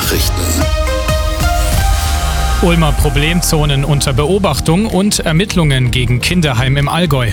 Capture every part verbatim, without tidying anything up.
Nachrichten. Ulmer Problemzonen unter Beobachtung und Ermittlungen gegen Kinderheim im Allgäu.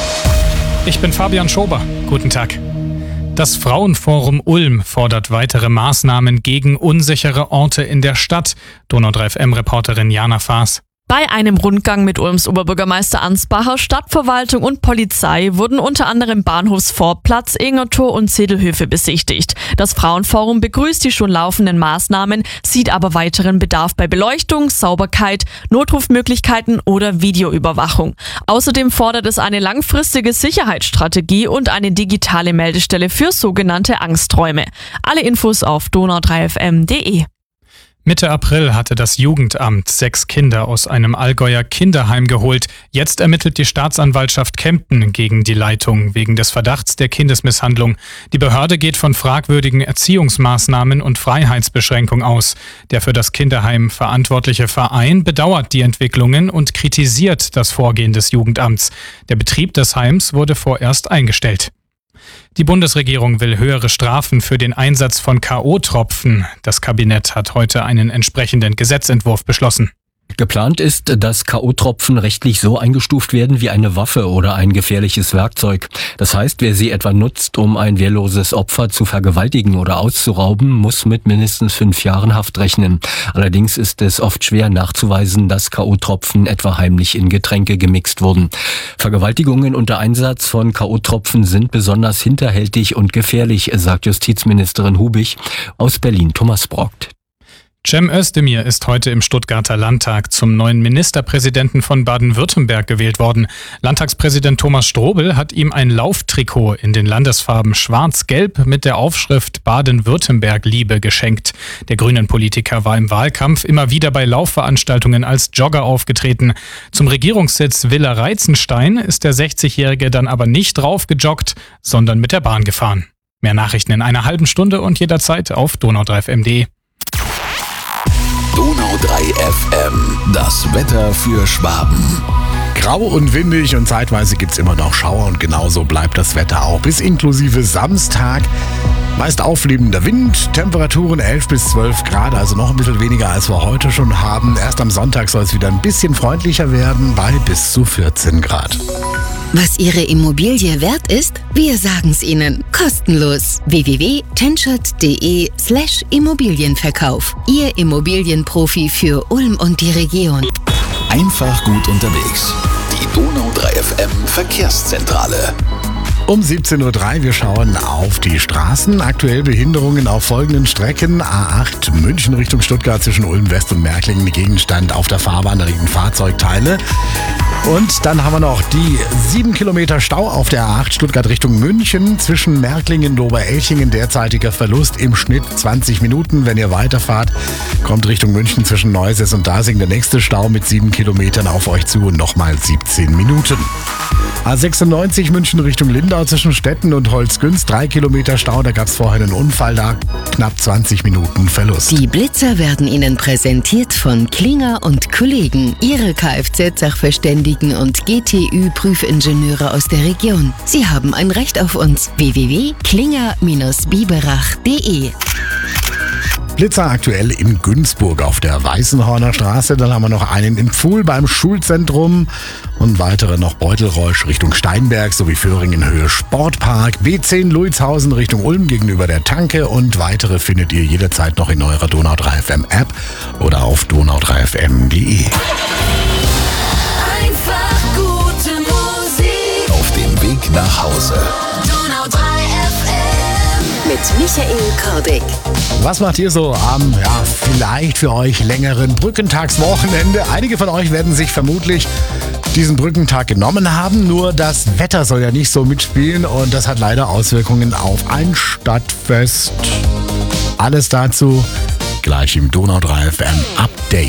Ich bin Fabian Schober. Guten Tag. Das Frauenforum Ulm fordert weitere Maßnahmen gegen unsichere Orte in der Stadt. Donau drei F M-Reporterin Jana Faas. Bei einem Rundgang mit Ulms Oberbürgermeister Ansbacher, Stadtverwaltung und Polizei wurden unter anderem Bahnhofsvorplatz, Ingertor und Zedelhöfe besichtigt. Das Frauenforum begrüßt die schon laufenden Maßnahmen, sieht aber weiteren Bedarf bei Beleuchtung, Sauberkeit, Notrufmöglichkeiten oder Videoüberwachung. Außerdem fordert es eine langfristige Sicherheitsstrategie und eine digitale Meldestelle für sogenannte Angsträume. Alle Infos auf donau drei f m punkt de. Mitte April hatte das Jugendamt sechs Kinder aus einem Allgäuer Kinderheim geholt. Jetzt ermittelt die Staatsanwaltschaft Kempten gegen die Leitung wegen des Verdachts der Kindesmisshandlung. Die Behörde geht von fragwürdigen Erziehungsmaßnahmen und Freiheitsbeschränkung aus. Der für das Kinderheim verantwortliche Verein bedauert die Entwicklungen und kritisiert das Vorgehen des Jugendamts. Der Betrieb des Heims wurde vorerst eingestellt. Die Bundesregierung will höhere Strafen für den Einsatz von K O-Tropfen. Das Kabinett hat heute einen entsprechenden Gesetzentwurf beschlossen. Geplant ist, dass K O-Tropfen rechtlich so eingestuft werden wie eine Waffe oder ein gefährliches Werkzeug. Das heißt, wer sie etwa nutzt, um ein wehrloses Opfer zu vergewaltigen oder auszurauben, muss mit mindestens fünf Jahren Haft rechnen. Allerdings ist es oft schwer nachzuweisen, dass K O-Tropfen etwa heimlich in Getränke gemixt wurden. Vergewaltigungen unter Einsatz von K O-Tropfen sind besonders hinterhältig und gefährlich, sagt Justizministerin Hubich. Aus Berlin Thomas Brockt. Cem Özdemir ist heute im Stuttgarter Landtag zum neuen Ministerpräsidenten von Baden-Württemberg gewählt worden. Landtagspräsident Thomas Strobel hat ihm ein Lauftrikot in den Landesfarben Schwarz-Gelb mit der Aufschrift Baden-Württemberg-Liebe geschenkt. Der Grünen-Politiker war im Wahlkampf immer wieder bei Laufveranstaltungen als Jogger aufgetreten. Zum Regierungssitz Villa Reitzenstein ist der sechzigjährige dann aber nicht draufgejoggt, sondern mit der Bahn gefahren. Mehr Nachrichten in einer halben Stunde und jederzeit auf donau drei f m punkt de. Donau drei F M, das Wetter für Schwaben. Grau und windig und zeitweise gibt's immer noch Schauer und genauso bleibt das Wetter auch bis inklusive Samstag. Meist auflebender Wind, Temperaturen elf bis zwölf Grad, also noch ein bisschen weniger als wir heute schon haben. Erst am Sonntag soll es wieder ein bisschen freundlicher werden, bei bis zu vierzehn Grad. Was Ihre Immobilie wert ist? Wir sagen's Ihnen. Kostenlos. w w w punkt tenschert punkt de slash Immobilienverkauf. Ihr Immobilienprofi für Ulm und die Region. Einfach gut unterwegs. Die Donau drei F M Verkehrszentrale. Um siebzehn Uhr drei, wir schauen auf die Straßen. Aktuell Behinderungen auf folgenden Strecken. A acht München Richtung Stuttgart zwischen Ulm West und Märklingen. Gegenstand auf der Fahrbahn, da liegen Fahrzeugteile. Und dann haben wir noch die sieben Kilometer Stau auf der A acht Stuttgart Richtung München zwischen Märklingen und Oberelchingen. Derzeitiger Verlust im Schnitt zwanzig Minuten. Wenn ihr weiterfahrt, kommt Richtung München zwischen Neuses und Dasing der nächste Stau mit sieben Kilometern auf euch zu und nochmal siebzehn Minuten. A sechsundneunzig München Richtung Lindau zwischen Stetten und Holzgünz. Drei Kilometer Stau, da gab es vorher einen Unfall, da knapp zwanzig Minuten Verlust. Die Blitzer werden Ihnen präsentiert von Klinger und Kollegen. Ihre Kfz-Sachverständigen und G T Ü-Prüfingenieure aus der Region. Sie haben ein Recht auf uns. w w w punkt klinger Bindestrich biberach punkt de. Blitzer aktuell in Günzburg auf der Weißenhorner Straße. Dann haben wir noch einen in Pfuhl beim Schulzentrum und weitere noch Beutelreusch Richtung Steinberg sowie Föhringen Höhe Sportpark. B zehn Luitshausen Richtung Ulm gegenüber der Tanke und weitere findet ihr jederzeit noch in eurer Donau drei F M App oder auf donau drei f m punkt de. Einfach gute Musik Auf dem Weg nach Hause. Donau drei F M Mit Michael Kordick. Was macht ihr so am, ja, vielleicht für euch längeren Brückentagswochenende? Einige von euch werden sich vermutlich diesen Brückentag genommen haben, nur das Wetter soll ja nicht so mitspielen und das hat leider Auswirkungen auf ein Stadtfest. Alles dazu gleich im Donau drei F M Update.